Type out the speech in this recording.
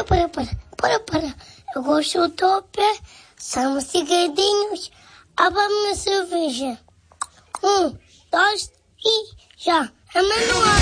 Para. Eu gosto do tope, são cigadinhos, abre-me a cerveja. 1, 2 e já. A manual.